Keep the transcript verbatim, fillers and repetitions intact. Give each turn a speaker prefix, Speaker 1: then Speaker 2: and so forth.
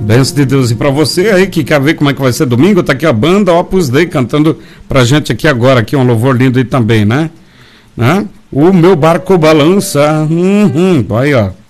Speaker 1: Benção de Deus. E pra você aí que quer ver como é que vai ser domingo, tá aqui a banda Opus Dei cantando pra gente aqui agora, aqui um louvor lindo aí também, né? né? O meu barco balança. Uhum. Aí, ó.